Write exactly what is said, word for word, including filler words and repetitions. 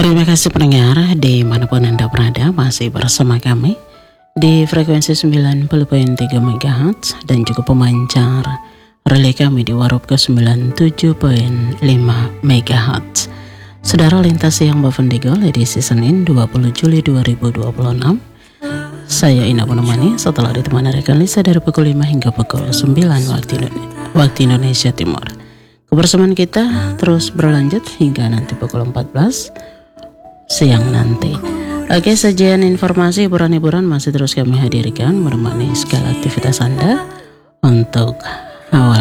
Terima kasih pendengar dimanapun Anda berada, masih bersama kami di frekuensi sembilan puluh koma tiga megahertz dan juga pemancar relay kami di Warop ke sembilan puluh tujuh koma lima megahertz. Saudara lintas yang Bavendigol edisi Senin dua puluh Juli dua ribu dua puluh enam. Saya Ina menemani setelah ditemani rekan Lisa dari pukul lima hingga pukul sembilan waktu Indonesia, waktu Indonesia Timur. Kebersamaan kita terus berlanjut hingga nanti pukul empat belas siang nanti. Oke, sajian informasi hiburan-hiburan masih terus kami hadirkan menemani segala aktivitas Anda untuk awal